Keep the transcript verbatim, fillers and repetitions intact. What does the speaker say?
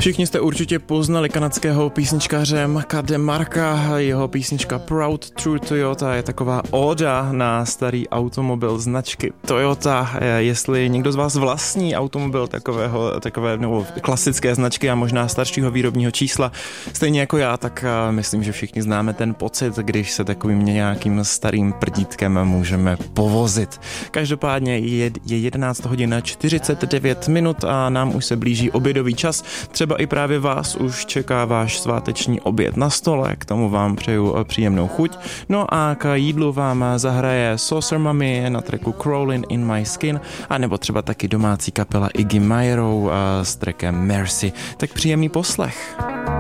Všichni jste určitě poznali kanadského písničkáře Maka DeMarca. Jeho písnička Proud True Toyota je taková óda na starý automobil značky Toyota. Jestli někdo z vás vlastní automobil takového, takové nebo klasické značky a možná staršího výrobního čísla, stejně jako já, tak myslím, že všichni známe ten pocit, když se takovým nějakým starým prdítkem můžeme povozit. Každopádně je, je jedenáct hodin čtyřicet devět minut a nám už se blíží obědový čas. Třeba i právě vás už čeká váš sváteční oběd na stole, k tomu vám přeju příjemnou chuť. No a k jídlu vám zahraje Saucer Mummy na tracku Crawling in My Skin, a nebo třeba taky domácí kapela Iggy Majorov s trackem Mercy. Tak příjemný poslech.